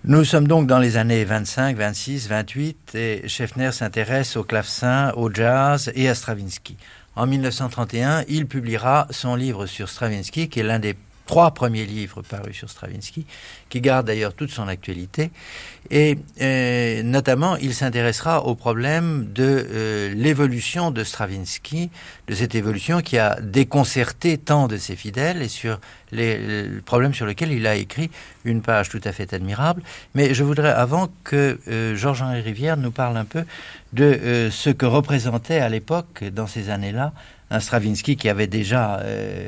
Nous sommes donc dans les années 25, 26, 28 et Schaeffner s'intéresse au clavecin, au jazz et à Stravinsky. En 1931, il publiera son livre sur Stravinsky, qui est l'un des 3 premiers livres parus sur Stravinsky, qui garde d'ailleurs toute son actualité. Et notamment, il s'intéressera au problème de l'évolution de Stravinsky, de cette évolution qui a déconcerté tant de ses fidèles et sur les problèmes sur lesquels il a écrit une page tout à fait admirable. Mais je voudrais, avant que Georges-Henri Rivière nous parle un peu de ce que représentait à l'époque, dans ces années-là, un Stravinsky qui avait déjà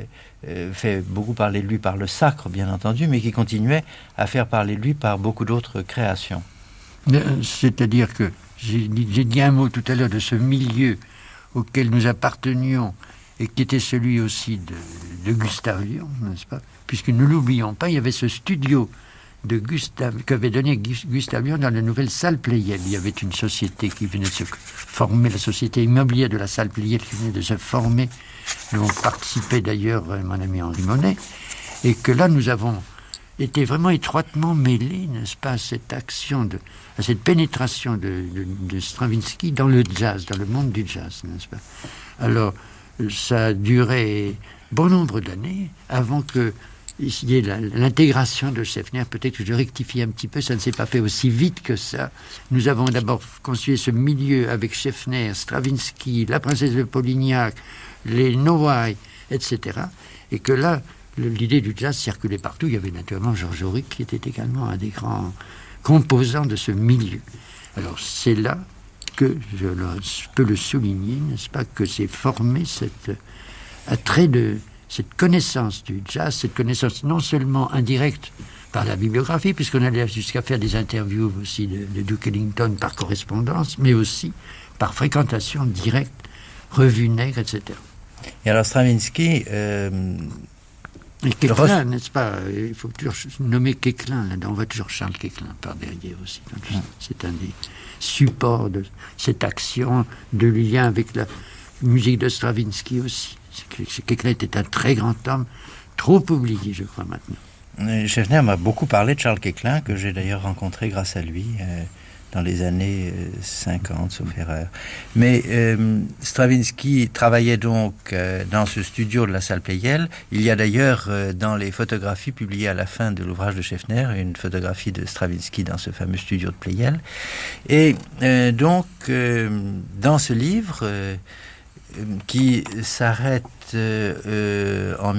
fait beaucoup parler de lui par le sacre, bien entendu, mais qui continuait à faire parler de lui par beaucoup d'autres créations. C'est-à-dire que j'ai dit un mot tout à l'heure de ce milieu auquel nous appartenions et qui était celui aussi de Gustave Lion, n'est-ce pas? Puisque ne l'oublions pas, il y avait ce studio qu'avait donné Gustave Lion dans la nouvelle salle Pleyel. Il y avait une société qui venait de se former, la société immobilière de la salle Pleyel qui venait de se former, dont participait d'ailleurs mon ami Henri Monet, et que là nous avons été vraiment étroitement mêlés, n'est-ce pas, à cette action, à cette pénétration de Stravinsky dans le jazz, dans le monde du jazz, n'est-ce pas? Alors, ça a duré bon nombre d'années avant que il y ait l'intégration de Schaeffner. Peut-être que je rectifie un petit peu, ça ne s'est pas fait aussi vite que ça. Nous avons d'abord construit ce milieu avec Schaeffner, Stravinsky, la princesse de Polignac, les Noailles, etc. Et que là, l'idée du jazz circulait partout. Il y avait naturellement Georges Auric qui était également un des grands composants de ce milieu. Alors c'est là que je peux le souligner, n'est-ce pas, que s'est formé cet attrait cette connaissance du jazz, cette connaissance non seulement indirecte par la bibliographie, puisqu'on allait jusqu'à faire des interviews aussi de Duke Ellington par correspondance, mais aussi par fréquentation directe, revue Nègre, etc. Et alors Stravinsky... Et Quéclin, n'est-ce pas? Il faut toujours nommer Quéclin, là, on voit toujours Charles Quéclin par derrière aussi. Donc, c'est un des supports de cette action de lien avec la musique de Stravinsky aussi. Quéclin était un très grand homme, trop oublié, je crois, maintenant. Schaeffner m'a beaucoup parlé de Charles Quéclin, que j'ai d'ailleurs rencontré grâce à lui dans les années 50, sauf erreur. Mais Stravinsky travaillait donc dans ce studio de la salle Pleyel. Il y a d'ailleurs dans les photographies publiées à la fin de l'ouvrage de Schaeffner, une photographie de Stravinsky dans ce fameux studio de Pleyel. Et donc, dans ce livre... qui s'arrête en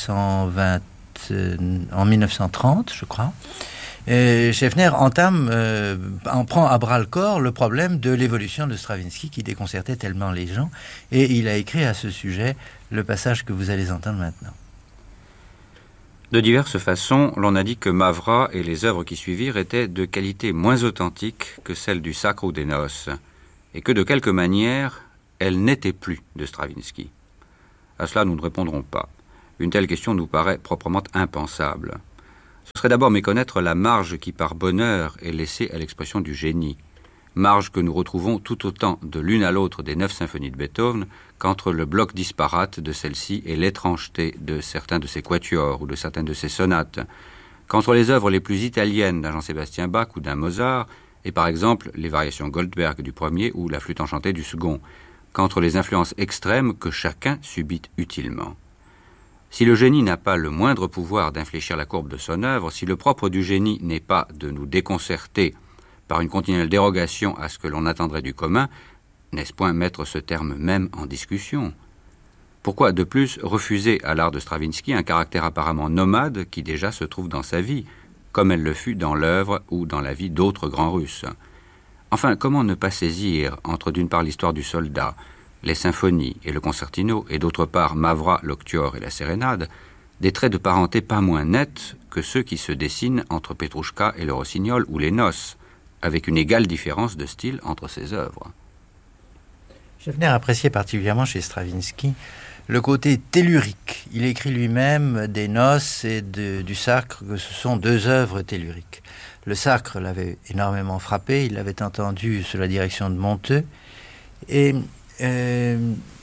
1930, je crois. Schaeffner en prend à bras-le-corps le problème de l'évolution de Stravinsky qui déconcertait tellement les gens, et il a écrit à ce sujet le passage que vous allez entendre maintenant. De diverses façons, l'on a dit que Mavra et les œuvres qui suivirent étaient de qualité moins authentique que celles du Sacre ou des Noces, et que de quelque manière... elle n'était plus de Stravinsky. À cela, nous ne répondrons pas. Une telle question nous paraît proprement impensable. Ce serait d'abord méconnaître la marge qui, par bonheur, est laissée à l'expression du génie. Marge que nous retrouvons tout autant de l'une à l'autre des 9 symphonies de Beethoven qu'entre le bloc disparate de celle-ci et l'étrangeté de certains de ses quatuors ou de certaines de ses sonates, qu'entre les œuvres les plus italiennes d'un Jean-Sébastien Bach ou d'un Mozart, et par exemple les variations Goldberg du premier ou la flûte enchantée du second, qu'entre les influences extrêmes que chacun subit utilement. Si le génie n'a pas le moindre pouvoir d'infléchir la courbe de son œuvre, si le propre du génie n'est pas de nous déconcerter par une continuelle dérogation à ce que l'on attendrait du commun, n'est-ce point mettre ce terme même en discussion? Pourquoi, de plus, refuser à l'art de Stravinsky un caractère apparemment nomade qui déjà se trouve dans sa vie, comme elle le fut dans l'œuvre ou dans la vie d'autres grands Russes? Enfin, comment ne pas saisir, entre d'une part l'histoire du soldat, les symphonies et le concertino, et d'autre part Mavra, l'octior et la sérénade, des traits de parenté pas moins nets que ceux qui se dessinent entre Petrouchka et le Rossignol ou les Noces, avec une égale différence de style entre ces œuvres. Schaeffner appréciait particulièrement chez Stravinsky le côté tellurique. Il écrit lui-même des Noces et du Sacre que ce sont 2 œuvres telluriques. Le Sacre l'avait énormément frappé, il l'avait entendu sous la direction de Monteux, et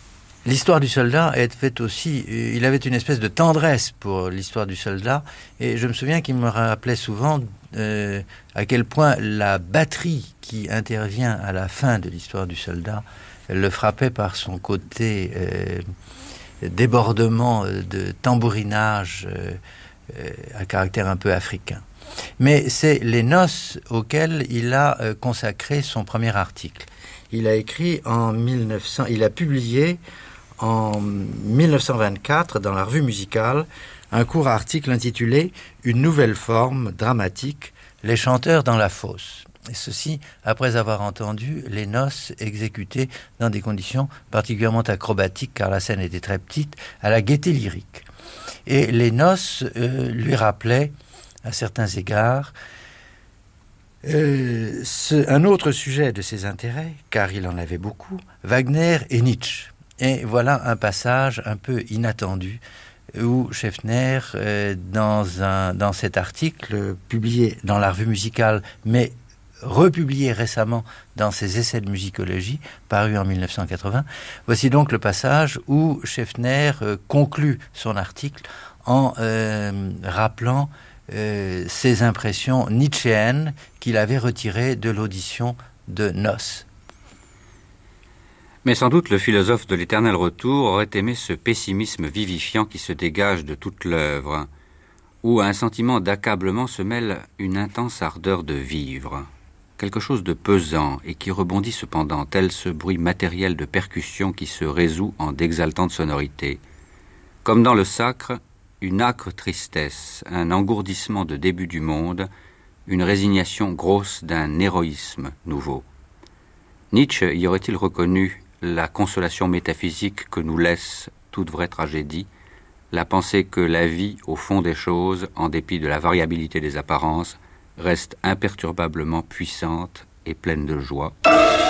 l'histoire du soldat est faite aussi, il avait une espèce de tendresse pour l'histoire du soldat, et je me souviens qu'il me rappelait souvent à quel point la batterie qui intervient à la fin de l'histoire du soldat le frappait par son côté débordement de tambourinage à caractère un peu africain. Mais c'est les noces auxquelles il a consacré son premier article. Il a écrit il a publié en 1924 dans la Revue musicale un court article intitulé « Une nouvelle forme dramatique, les chanteurs dans la fosse ». Et ceci après avoir entendu les noces exécutées dans des conditions particulièrement acrobatiques, car la scène était très petite, à la gaieté lyrique. Et les noces lui rappelaient, à certains égards, un autre sujet de ses intérêts, car il en avait beaucoup, Wagner et Nietzsche. Et voilà un passage un peu inattendu où Schaeffner, dans cet article publié dans la Revue musicale, mais republié récemment dans ses essais de musicologie, paru en 1980, voici donc le passage où Schaeffner conclut son article en rappelant ses impressions nietzschéennes qu'il avait retirées de l'audition de Noce. Mais sans doute le philosophe de l'Éternel Retour aurait aimé ce pessimisme vivifiant qui se dégage de toute l'œuvre, où à un sentiment d'accablement se mêle une intense ardeur de vivre, quelque chose de pesant et qui rebondit cependant, tel ce bruit matériel de percussion qui se résout en d'exaltantes sonorités. Comme dans le sacre, une âcre tristesse, un engourdissement de début du monde, une résignation grosse d'un héroïsme nouveau. Nietzsche y aurait-il reconnu la consolation métaphysique que nous laisse toute vraie tragédie, la pensée que la vie, au fond des choses, en dépit de la variabilité des apparences, reste imperturbablement puissante et pleine de joie.